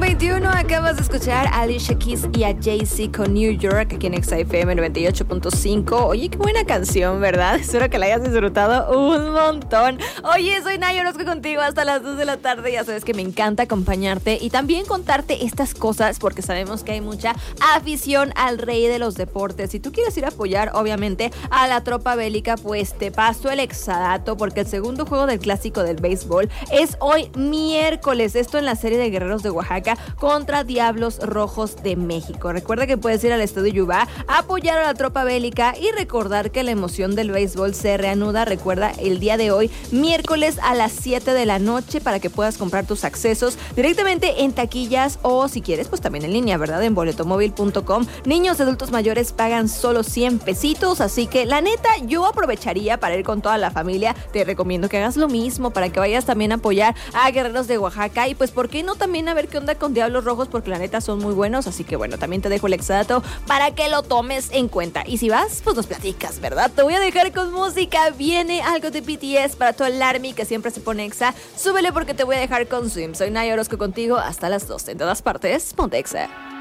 21 acabas de escuchar a Alicia Keys y a Jay-Z con New York aquí en XFM 98.5. Oye, qué buena canción, ¿verdad? Espero que la hayas disfrutado un montón. Oye, soy Nay Orozco contigo hasta las 2 de la tarde. Ya sabes que me encanta acompañarte y también contarte estas cosas porque sabemos que hay mucha afición al rey de los deportes. Si tú quieres ir a apoyar, obviamente, a la tropa bélica, pues te paso el exadato porque el segundo juego del clásico del béisbol es hoy miércoles. Esto en la serie de Guerreros de Oaxaca contra Diablos Rojos de México. Recuerda que puedes ir al Estadio Yubá a apoyar a la tropa bélica y recordar que la emoción del béisbol se reanuda. Recuerda el día de hoy, miércoles a las 7 de la noche, para que puedas comprar tus accesos directamente en taquillas o si quieres, pues también en línea, ¿verdad? En boletomóvil.com. Niños y adultos mayores pagan solo 100 pesitos, así que la neta yo aprovecharía para ir con toda la familia. Te recomiendo que hagas lo mismo para que vayas también a apoyar a Guerreros de Oaxaca y pues ¿por qué no también a ver qué onda con Diablos Rojos? Porque la neta son muy buenos, así que bueno, también te dejo el exadato para que lo tomes en cuenta. Y si vas, pues nos platicas, ¿verdad? Te voy a dejar con música. Viene algo de BTS para todo el ARMY que siempre se pone exa. Súbele porque te voy a dejar con Swim. Soy Nay Orozco contigo hasta las 2. En todas partes, ponte exa.